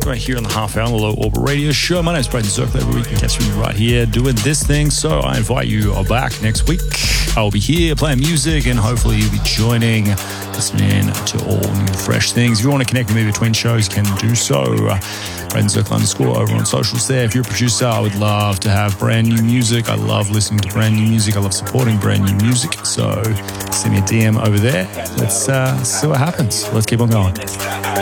right here on the half hour on the Low Orbit Radio Show. My name's Braden Zirkle. Every week you can catch me right here doing this thing. So I invite you back next week. I'll be here playing music and hopefully you'll be joining, listening to all new fresh things. If you want to connect with me between shows, you can do so. Braden Zirkle _ over on socials there. If you're a producer, I would love to have brand new music. I love listening to brand new music. I love supporting brand new music. So send me a DM over there. Let's see what happens. Let's keep on going.